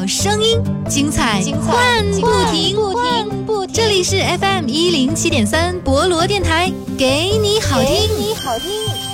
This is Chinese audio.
好声音，精彩换不停。这里是 FM107.3博罗电台，给你好听。